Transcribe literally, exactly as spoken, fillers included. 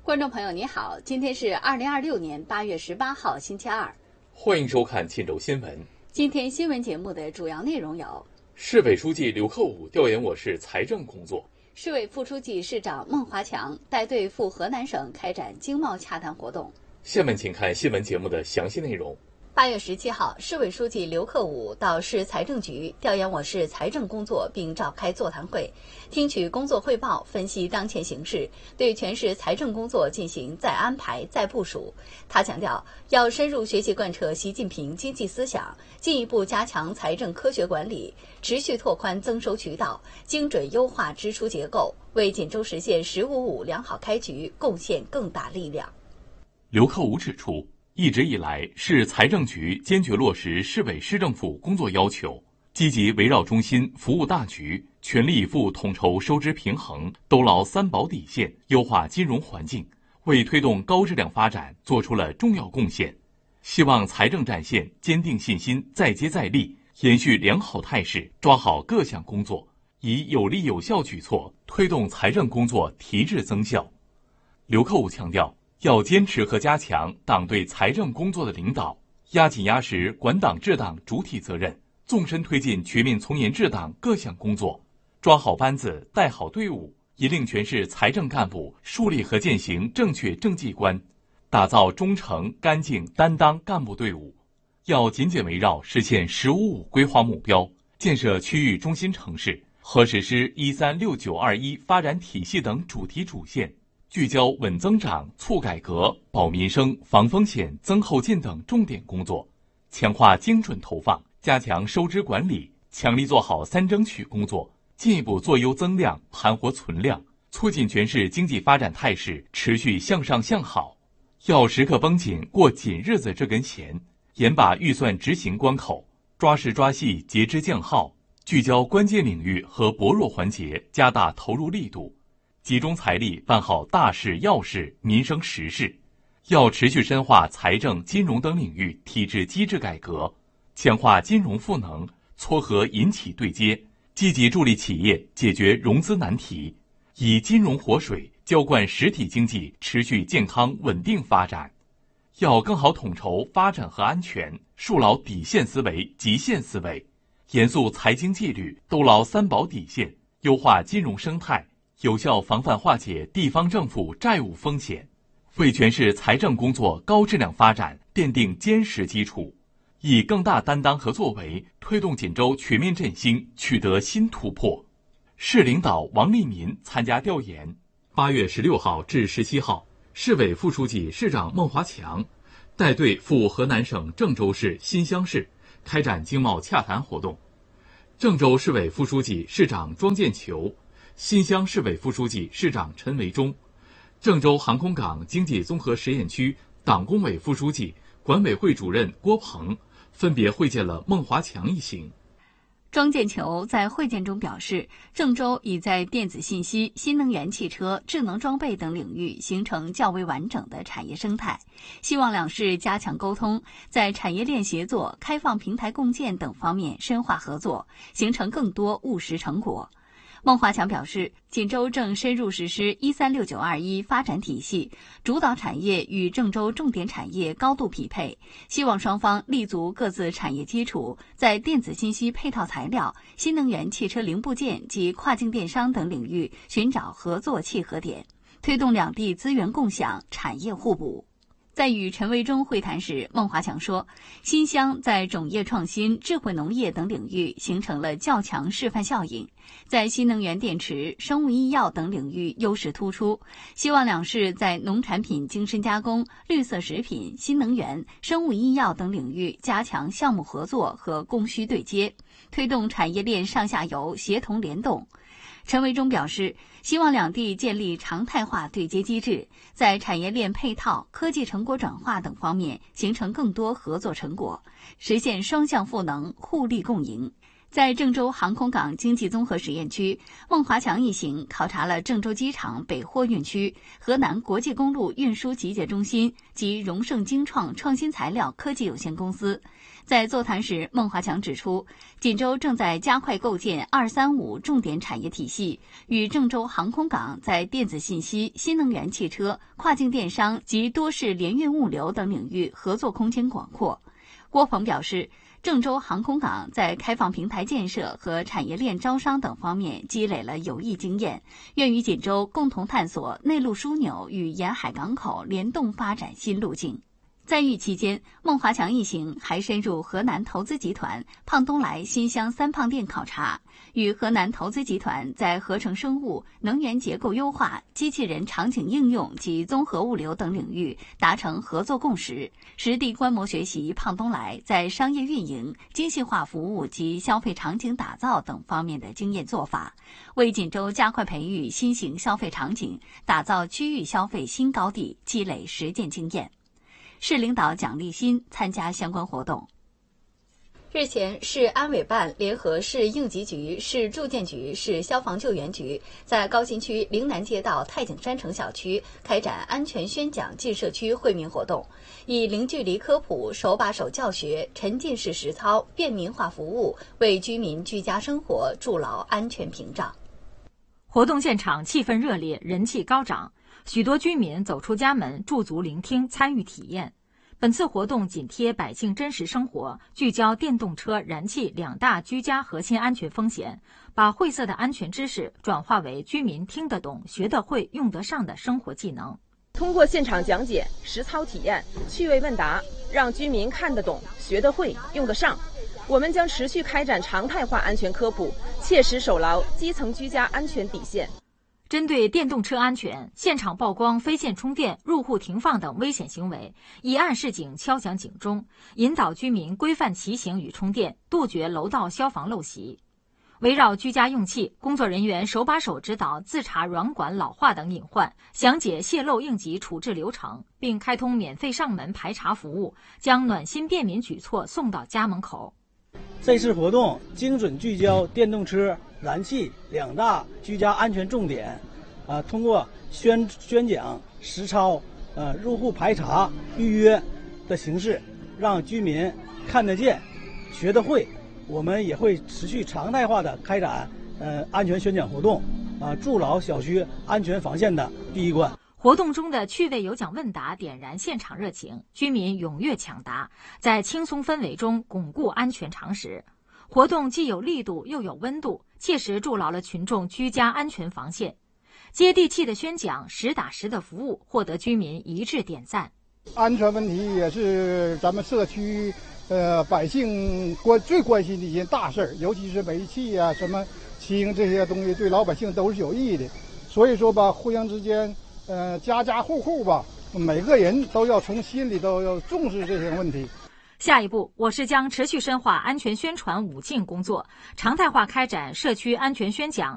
观众朋友你好，今天是二零二六年八月十八号星期二， 欢迎收看沁州新闻。 今天新闻节目的主要内容有： 市委书记刘克武调研我市财政工作； 市委副书记、市长孟华强带队赴河南省开展经贸洽谈活动。 下面请看新闻节目的详细内容。 八月十七号，市委书记刘克武到市财政局调研我市财政工作，并召开座谈会，听取工作汇报，分析当前形势，对全市财政工作进行再安排、再部署。他强调，要深入学习贯彻习近平经济思想，进一步加强财政科学管理，持续拓宽增收渠道，精准优化支出结构，为锦州实现“十五五”良好开局贡献更大力量。 刘克武指出，一直以来，市财政局坚决落实市委市政府工作要求，积极围绕中心服务大局，全力以赴统筹收支平衡，兜牢三保底线，优化金融环境，为推动高质量发展做出了重要贡献。希望财政战线坚定信心，再接再厉，延续良好态势，抓好各项工作，以有力有效举措推动财政工作提质增效。刘克武强调，要坚持和加强党对财政工作的领导，压紧压实管党治党主体责任，纵深推进全面从严治党各项工作，抓好班子，带好队伍，引领全市财政干部树立和践行正确政绩观，打造忠诚、干净、担当干部队伍。要紧紧围绕实现“十五五”规划目标，建设区域中心城市和实施“一三六九二一”发展体系等主题主线，聚焦稳增长、促改革、保民生、防风险、增后劲等重点工作，强化精准投放，加强收支管理，强力做好三争取工作，进一步做优增量、盘活存量，促进全市经济发展态势持续向上向好。要时刻绷紧过紧日子这根弦，严把预算执行关口，抓实抓细节支降耗，聚焦关键领域和薄弱环节，加大投入力度，集中财力办好大事要事、民生实事。要持续深化财政、金融等领域体制机制改革，强化金融赋能，撮合银企对接，积极助力企业解决融资难题，以金融活水浇灌实体经济持续健康稳定发展。要更好统筹发展和安全，树牢底线思维、极限思维，严肃财经纪律，兜牢三保底线，优化金融生态，有效防范化解地方政府债务风险，为全市财政工作高质量发展奠定坚实基础，以更大担当和作为推动锦州全面振兴取得新突破。市领导王立民参加调研。八月十六号至十七号，市委副书记、市长孟华强带队赴河南省郑州市新乡市开展经贸洽谈活动。郑州市委副书记、市长庄建球，新乡市委副书记、市长陈维忠，郑州航空港经济综合实验区党工委副书记、管委会主任郭鹏分别会见了孟华强一行。 庄建球在会见中表示，郑州已在电子信息、新能源汽车、智能装备等领域形成较为完整的产业生态，希望两市加强沟通，在产业链协作、开放平台共建等方面深化合作，形成更多务实成果。孟华强表示，锦州正深入实施“一三六九二一”发展体系，主导产业与郑州重点产业高度匹配，希望双方立足各自产业基础，在电子信息配套材料、新能源汽车零部件及跨境电商等领域寻找合作契合点，推动两地资源共享、产业互补。在与陈维忠会谈时，孟华强说，新乡在种业创新、智慧农业等领域形成了较强示范效应，在新能源电池、生物医药等领域优势突出，希望两市在农产品精深加工、绿色食品、新能源、生物医药等领域加强项目合作和供需对接，推动产业链上下游协同联动。陈维忠表示，希望两地建立常态化对接机制，在产业链配套、科技成果转化等方面形成更多合作成果，实现双向赋能、互利共赢。 在郑州航空港经济综合实验区，孟华强一行考察了郑州机场北货运区、河南国际公路运输集结中心及荣盛精创创新材料科技有限公司。在座谈时，孟华强指出，锦州正在加快构建“二三五”重点产业体系，与郑州航空港在电子信息、新能源汽车、跨境电商及多式联运物流等领域合作空间广阔。郭鹏表示，郑州航空港在开放平台建设和产业链招商等方面积累了有益经验，愿与锦州共同探索内陆枢纽与沿海港口联动发展新路径。在豫期间，孟华强一行还深入河南投资集团胖东来新乡三胖店考察，与河南投资集团在合成生物、能源结构优化、机器人场景应用及综合物流等领域达成合作共识，实地观摩学习胖东来在商业运营、精细化服务及消费场景打造等方面的经验做法，为锦州加快培育新型消费场景、打造区域消费新高地积累实践经验。市领导蒋立新参加相关活动。日前，市安委办联合市应急局、市住建局、市消防救援局在高新区陵南街道太景山城小区开展安全宣讲进社区惠民活动，以零距离科普、手把手教学、沉浸式实操、便民化服务，为居民居家生活筑牢安全屏障。 活动现场气氛热烈，人气高涨，许多居民走出家门驻足聆听参与体验。本次活动紧贴百姓真实生活，聚焦电动车、燃气两大居家核心安全风险，把晦涩的安全知识转化为居民听得懂、学得会、用得上的生活技能。 通过现场讲解、实操体验、趣味问答，让居民看得懂、学得会、用得上。我们将持续开展常态化安全科普，切实守牢基层居家安全底线。 针对电动车安全，现场曝光非线充电、入户停放等危险行为，以案示警，敲响警钟，引导居民规范骑行与充电，杜绝楼道消防陋习。围绕居家用气，工作人员手把手指导自查软管老化等隐患，详解泄漏应急处置流程，并开通免费上门排查服务，将暖心便民举措送到家门口。 这次活动精准聚焦电动车、燃气两大居家安全重点，啊，通过宣宣讲、实操、呃入户排查、预约的形式，让居民看得见、学得会。我们也会持续常态化的开展呃安全宣讲活动，啊，筑牢小区安全防线的第一关。 活动中的趣味有奖问答点燃现场热情，居民踊跃抢答，在轻松氛围中巩固安全常识。活动既有力度又有温度，切实筑牢了群众居家安全防线。接地气的宣讲、实打实的服务，获得居民一致点赞。 安全问题也是咱们社区呃百姓关最关心的一件大事儿，尤其是煤气啊、什么骑行这些东西，对老百姓都是有益的。所以说吧，互相之间。呃，家家户户吧，每个人都要从心里都要重视这些问题。 下一步，我市将持续深化安全宣传五进工作，常态化开展社区安全宣讲、